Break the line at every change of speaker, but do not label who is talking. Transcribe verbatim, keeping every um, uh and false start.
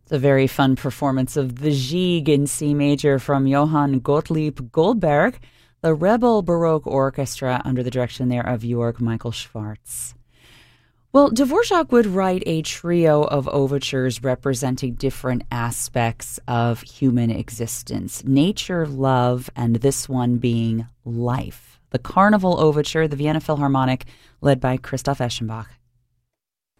It's a very fun performance of the Gigue in C major from Johann Gottlieb Goldberg, the Rebel Baroque Orchestra under the direction there of Georg Michael Schwarz. Well, Dvorak would write a trio of overtures representing different aspects of human existence, nature, love, and this one being life. The Carnival Overture, the Vienna Philharmonic, led by Christoph Eschenbach.